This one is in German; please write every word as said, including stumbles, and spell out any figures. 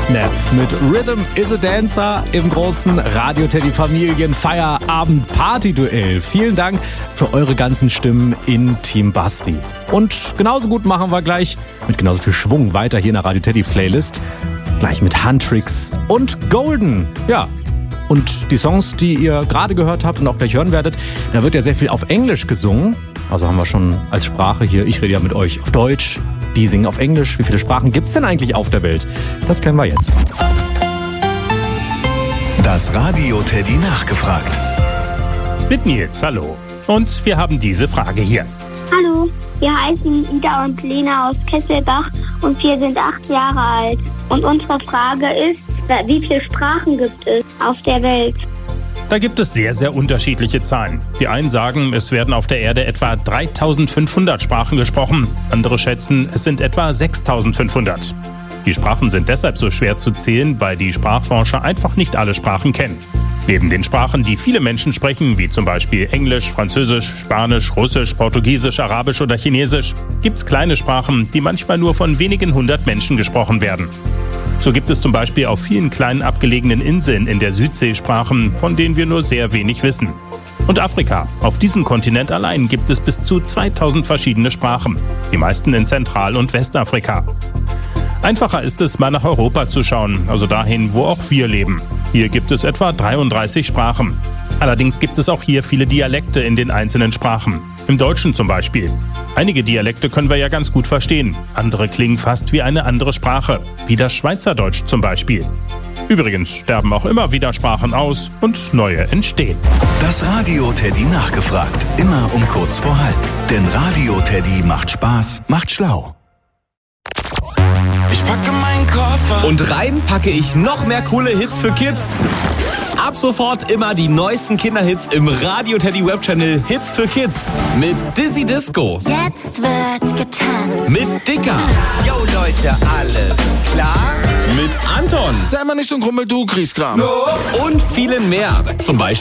Snap mit Rhythm is a Dancer im großen Radio Teddy Familien Feierabend Party Duell. Vielen Dank für eure ganzen Stimmen in Team Basti. Und genauso gut machen wir gleich mit genauso viel Schwung weiter hier in der Radio Teddy Playlist. Gleich mit Huntrix und Golden. Ja. Und die Songs, die ihr gerade gehört habt und auch gleich hören werdet, da wird ja sehr viel auf Englisch gesungen. Also haben wir schon als Sprache hier, ich rede ja mit euch auf Deutsch, die singen auf Englisch. Wie viele Sprachen gibt's denn eigentlich auf der Welt? Das klären wir jetzt. Das Radio Teddy nachgefragt. Mit Nils, hallo. Und wir haben diese Frage hier. Hallo, wir heißen Ida und Lena aus Kesselbach und wir sind acht Jahre alt. Und unsere Frage ist, wie viele Sprachen gibt es auf der Welt? Da gibt es sehr, sehr unterschiedliche Zahlen. Die einen sagen, es werden auf der Erde etwa dreitausendfünfhundert Sprachen gesprochen. Andere schätzen, es sind etwa sechstausendfünfhundert. Die Sprachen sind deshalb so schwer zu zählen, weil die Sprachforscher einfach nicht alle Sprachen kennen. Neben den Sprachen, die viele Menschen sprechen, wie zum Beispiel Englisch, Französisch, Spanisch, Russisch, Portugiesisch, Arabisch oder Chinesisch, gibt's kleine Sprachen, die manchmal nur von wenigen hundert Menschen gesprochen werden. So gibt es zum Beispiel auf vielen kleinen abgelegenen Inseln in der Südsee Sprachen, von denen wir nur sehr wenig wissen. Und Afrika. Auf diesem Kontinent allein gibt es bis zu zweitausend verschiedene Sprachen, die meisten in Zentral- und Westafrika. Einfacher ist es, mal nach Europa zu schauen, also dahin, wo auch wir leben. Hier gibt es etwa dreiunddreißig Sprachen. Allerdings gibt es auch hier viele Dialekte in den einzelnen Sprachen. Im Deutschen zum Beispiel. Einige Dialekte können wir ja ganz gut verstehen. Andere klingen fast wie eine andere Sprache, wie das Schweizerdeutsch zum Beispiel. Übrigens sterben auch immer wieder Sprachen aus und neue entstehen. Das Radio Teddy nachgefragt. Immer um kurz vor halb. Denn Radio Teddy macht Spaß, macht schlau. Ich packe meinen Koffer und rein packe ich noch mehr coole Hits für Kids. Ab sofort immer die neuesten Kinderhits im Radio Teddy Webchannel Hits für Kids. Mit Dizzy Disco. Jetzt wird getanzt. Mit Dicker. Yo Leute, alles klar? Mit Anton. Sei mal nicht so ein Krummel, du Griesgram. Und vielen mehr. Zum Beispiel